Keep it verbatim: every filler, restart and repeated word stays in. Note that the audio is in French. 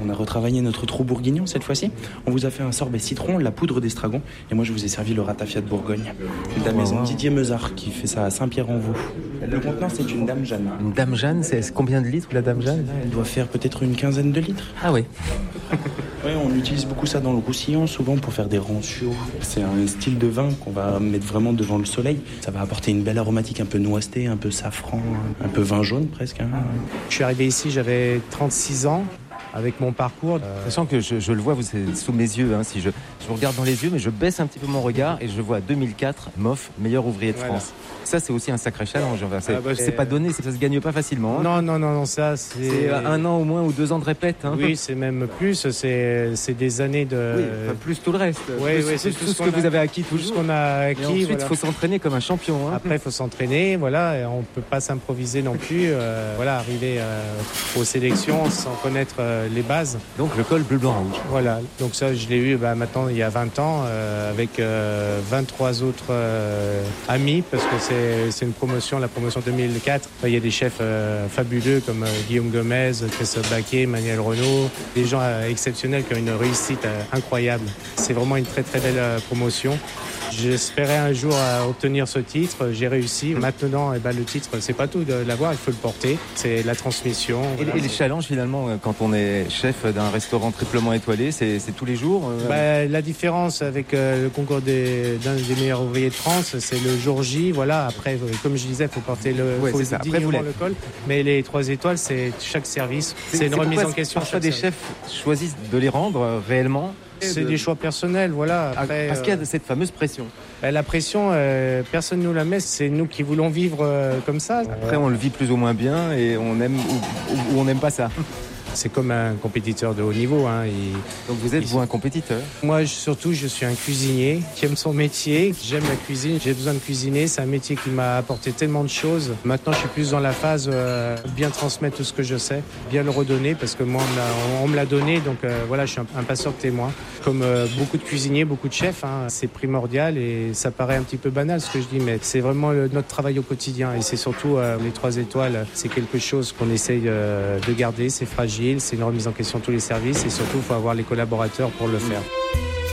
On a retravaillé notre trou bourguignon cette fois-ci. On vous a fait un sorbet citron, la poudre d'estragon. Et moi, je vous ai servi le ratafia de Bourgogne. De la maison Didier Meuzard qui fait ça à Saint-Pierre-en-Vaux. Le contenant, c'est une Dame Jeanne. Une Dame Jeanne, c'est combien de litres la Dame Jeanne? Elle doit faire peut-être une quinzaine de litres. Ah oui. Oui, on utilise beaucoup ça dans le Roussillon, souvent pour faire des ranchos. C'est un style de vin qu'on va mettre vraiment devant le soleil. Ça va apporter une belle aromatique un peu noisette, un peu safran, un peu vin jaune presque. Hein. Je suis arrivé ici, j'avais trente-six ans. Avec mon parcours. Euh... Sachant que je, je le vois, vous êtes sous mes yeux. Hein, si je, je vous regarde dans les yeux, mais je baisse un petit peu mon regard et je vois deux mille quatre, M O F, meilleur ouvrier de voilà. France. Ça, c'est aussi un sacré challenge. C'est, ah bah, c'est... c'est pas donné, ça se gagne pas facilement. Hein. Non, non, non, non, ça, c'est... c'est un an au moins ou deux ans de répète. Hein. Oui, c'est même plus. C'est, c'est des années de. Oui, enfin, plus tout le reste. Oui, plus, oui, c'est tout, tout ce, ce que qu'on vous a, avez acquis toujours. Tout ce qu'on a acquis. Et ensuite, il voilà. faut s'entraîner comme un champion. Hein. Après, il faut s'entraîner. Voilà, et on peut pas s'improviser non plus. Euh, voilà, arriver euh, aux sélections sans connaître euh, les bases. Donc le col bleu, blanc, rouge. Voilà, donc ça je l'ai eu bah, maintenant il y a vingt ans euh, avec euh, vingt-trois autres euh, amis parce que c'est, c'est une promotion, la promotion deux mille quatre. Il y a des chefs euh, fabuleux comme euh, Guillaume Gomez, Christophe Baquet, Manuel Renaud, des gens euh, exceptionnels qui ont une réussite euh, incroyable. C'est vraiment une très très belle euh, promotion. J'espérais un jour euh, obtenir ce titre, j'ai réussi. Maintenant, eh ben, le titre, c'est pas tout de l'avoir, il faut le porter. C'est la transmission. Et, voilà. Et les challenges, finalement, quand on est chef d'un restaurant triplement étoilé, c'est, c'est tous les jours euh... bah, La différence avec euh, le concours des, d'un des meilleurs ouvriers de France, c'est le jour J. Voilà. Après, comme je disais, il faut porter le, ouais, faut c'est ça. Après, vous le col. Mais les trois étoiles, c'est chaque service. C'est, c'est une c'est remise en question. Parfois, des service. Chefs choisissent de les rendre euh, réellement. C'est de... des choix personnels, voilà. Après, Parce qu'il y a cette fameuse pression. Euh, la pression, euh, personne ne nous la met, c'est nous qui voulons vivre euh, comme ça. Après, on le vit plus ou moins bien et on aime ou, ou, ou on n'aime pas ça. C'est comme un compétiteur de haut niveau. Hein. Il, Donc vous êtes, il, vous, un compétiteur? Moi, je, surtout, je suis un cuisinier qui aime son métier. J'aime la cuisine, j'ai besoin de cuisiner. C'est un métier qui m'a apporté tellement de choses. Maintenant, je suis plus dans la phase euh, bien transmettre tout ce que je sais, bien le redonner, parce que moi, on me l'a, on me l'a donné. Donc euh, voilà, je suis un, un passeur de témoin. Comme euh, beaucoup de cuisiniers, beaucoup de chefs, hein, c'est primordial et ça paraît un petit peu banal ce que je dis, mais c'est vraiment le, notre travail au quotidien. Et c'est surtout euh, les trois étoiles, c'est quelque chose qu'on essaye euh, de garder, c'est fragile. C'est une remise en question de tous les services et surtout, il faut avoir les collaborateurs pour le faire.